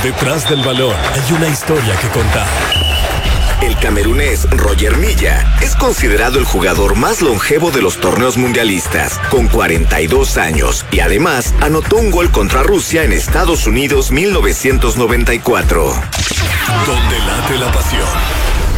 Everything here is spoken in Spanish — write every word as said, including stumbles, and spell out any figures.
Detrás del balón hay una historia que contar. El camerunés Roger Milla es considerado el jugador más longevo de los torneos mundialistas, con cuarenta y dos años, y además anotó un gol contra Rusia en Estados Unidos mil novecientos noventa y cuatro. Donde late la pasión.